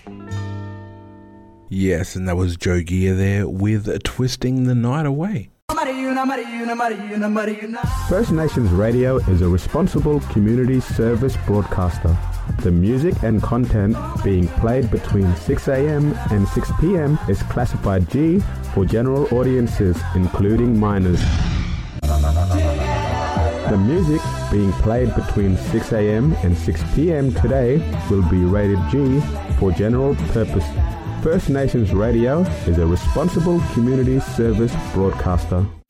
Yes, and that was Joe Gear there with Twisting the Night Away. First Nations Radio is a responsible community service broadcaster. The music and content being played between 6 a.m. and 6 p.m. is classified G for general audiences, including minors. The music being played between 6 a.m. and 6 p.m. today will be rated G for general purpose. First Nations Radio is a responsible community service broadcaster.